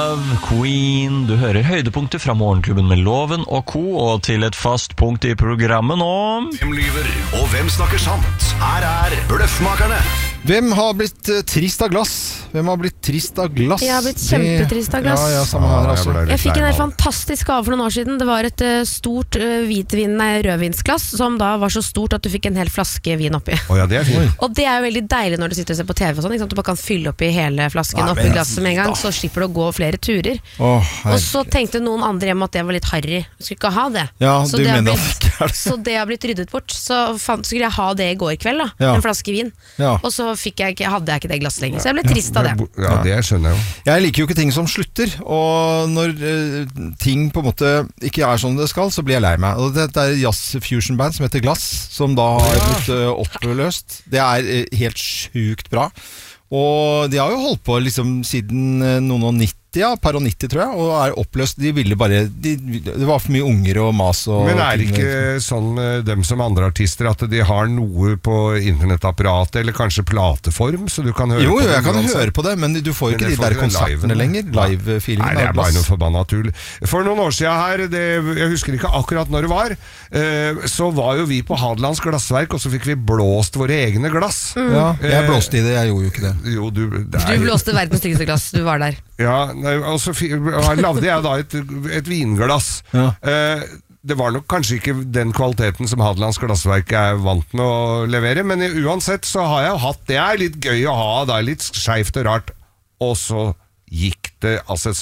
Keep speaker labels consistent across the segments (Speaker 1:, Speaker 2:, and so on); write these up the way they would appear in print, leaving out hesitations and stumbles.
Speaker 1: Love, Queen. Du hører høydepunkter fra Morgenklubben med Loven og Co. Og til et fast punkt i programmet nå.
Speaker 2: Hvem lyver, og hvem snakker sant? Her Bløffmakerne.
Speaker 3: Hvem har blitt trist av glass? Hvem har blitt trist av glass?
Speaker 4: Jeg har blitt kjempetrist av glass.
Speaker 3: Ja, samme her altså.
Speaker 4: Jeg fikk en helt fantastisk gave for noen år siden. Det var et stort rødvinsglass som da var så stort at du fikk en hel flaske vin oppi.
Speaker 5: Ja, det fint.
Speaker 4: Og det jo veldig deilig når du sitter og ser på TV og sånn, ikke sant? Du bare kan fylle oppi hele flasken oppi glasset med en gang, så slipper du å gå flere turer. Og så tenkte noen andre hjem at det var litt harry. Du skulle ikke ha det.
Speaker 3: Ja,
Speaker 4: så,
Speaker 3: du
Speaker 4: det
Speaker 3: mener
Speaker 4: blitt,
Speaker 3: at
Speaker 4: så det har blitt ryddet bort. Så skulle jeg ha det i går kveld da, en flaske vin. Og så hadde jeg ikke det glasset lenger. Så jeg ble trist av det.
Speaker 5: Ja, det skjønner jeg jo. Jeg
Speaker 3: liker jo ikke ting som slutter, og når ting på en måte ikke som det skal, så blir jeg lei meg. Og dette jazz-fusion-band som heter Glass, som da har blitt oppløst. Det helt sjukt bra. Og de har jo holdt på liksom siden noen og 90, par og 90 tror jeg, og oppløst. De ville bare, det var for mye unger og mas.
Speaker 5: Men det ikke sånn med dem som andre artister, at de har noe på internettapparatet, eller kanskje plateform, så du kan høre på det?
Speaker 3: Jo, jeg kan høre på det, men du får jo ikke de der konsertene lenger. Live-feelingen.
Speaker 5: Nei, det bare noe forbanna tull. For noen år siden her, jeg husker ikke akkurat når det var, så var jo vi på Hadelands glassverk, og så fikk vi blåst våre egne glass.
Speaker 3: Ja, jeg blåste i det, jeg gjorde jo ikke det.
Speaker 5: Jo, du
Speaker 4: blåste verdens styggeste glass, du var der.
Speaker 5: Ja, og så lavde jeg da et vinglass. Det var nok kanskje ikke den kvaliteten som Hadelands glassverk vant med å levere, men uansett så har jeg hatt det. Litt gøy å ha, det litt skjevt og rart. Og så gikk det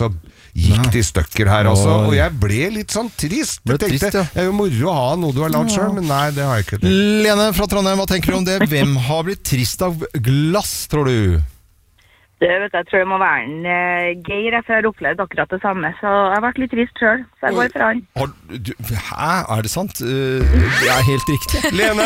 Speaker 5: i stykker her også, og jeg ble litt sånn trist. Jeg tenkte, det jo moro å ha noe du har lagd selv, men nei, det har jeg ikke.
Speaker 3: Lene fra Trondheim, hva tenker du om det? Hvem har blitt trist av glass, tror du?
Speaker 6: Jeg tror det må være en Geir, for jeg har opplevd akkurat det samme, så jeg har vært litt trist selv, så jeg går fra han.
Speaker 3: Hæ? Er det sant? Det helt riktig.
Speaker 5: Lene,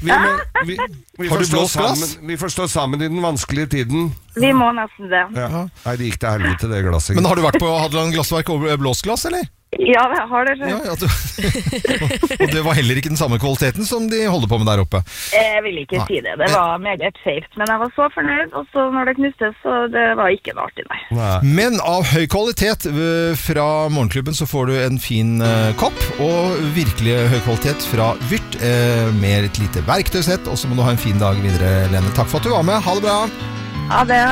Speaker 5: vi får stå sammen i den vanskelige tiden.
Speaker 6: Vi må nesten det.
Speaker 5: Ja. Nei, det gikk til helvete det glasset.
Speaker 3: Men har du vært på Hadeland glassverk og blåst glass, eller?
Speaker 6: Ja, jeg har det.
Speaker 3: Og det var heller ikke den samme kvaliteten som de holder på med der oppe?
Speaker 6: Jeg vil ikke si det. Det var meget skjevt, men jeg var så fornøyd, og så når det knustes, så det var ikke noe artig, nei.
Speaker 3: Men av høy kvalitet fra Morgenklubben så får du en fin kopp, og virkelig høy kvalitet fra Vyrt, med et lite verktøysett, og så må du ha en fin dag videre, Lene. Takk for at du var med. Ha det bra!
Speaker 6: Ha det.